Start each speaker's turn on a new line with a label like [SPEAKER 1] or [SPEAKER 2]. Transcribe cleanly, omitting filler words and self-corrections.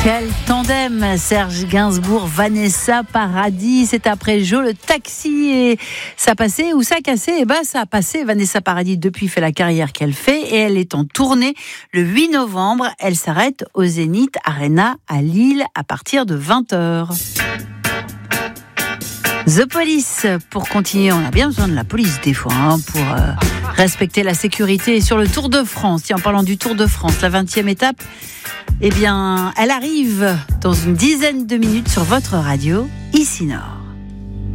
[SPEAKER 1] Quel tandem, Serge Gainsbourg, Vanessa Paradis. C'est après Jo le taxi et ça passait ou ça cassait. Ça a passé. Vanessa Paradis depuis fait la carrière qu'elle fait et elle est en tournée le 8 novembre. Elle s'arrête au Zénith Arena à Lille à partir de 20h. The Police, pour continuer, on a bien besoin de la police des fois pour respecter la sécurité sur le Tour de France. En parlant du Tour de France, la 20e étape, elle arrive dans une dizaine de minutes sur votre radio, ici Nord.